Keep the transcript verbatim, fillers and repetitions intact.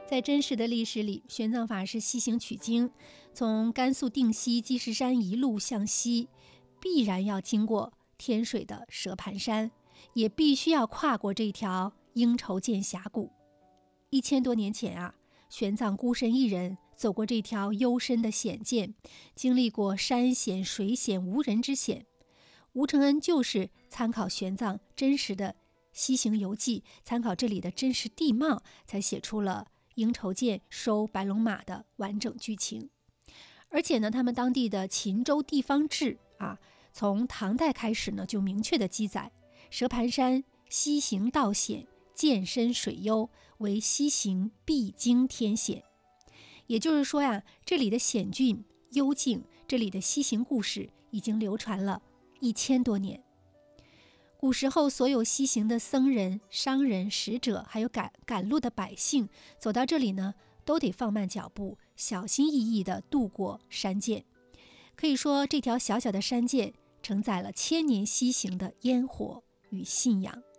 在真实的历史里，玄奘法师西行取经，从甘肃定西积石山一路向西，必然要经过天水的蛇盘山，也必须要跨过这条鹰筹涧峡谷。一千多年前啊，玄奘孤身一人走过这条幽深的险涧，经历过山险、水险、无人之险。吴承恩就是参考玄奘真实的西行游记，参考这里的真实地貌，才写出了鹰筹涧收白龙马的完整剧情。而且呢，他们当地的秦州地方志啊，从唐代开始呢，就明确的记载蛇盘山西行道险，涧深水幽，为西行必经天险。也就是说呀，这里的险峻幽静，这里的西行故事已经流传了一千多年。古时候，所有西行的僧人、商人、使者，还有赶赶路的百姓，走到这里呢，都得放慢脚步，小心翼翼地渡过山涧。可以说，这条小小的山涧承载了千年西行的烟火与信仰。